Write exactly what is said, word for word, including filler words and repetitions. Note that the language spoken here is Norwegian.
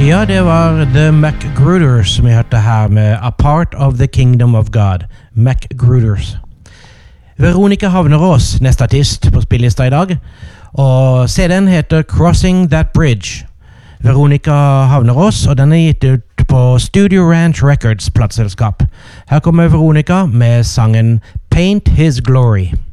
Ja, det var The MacGruder's som vi hørte her med A Part of the Kingdom of God. MacGruder's. Veronica Havnerås, neste artist på spillelista i dag, og C D-en heter Crossing That Bridge. Veronica Havnerås, og den er gitt ut på Studio Ranch Records plattselskap. Her kommer Veronica med sangen Paint His Glory.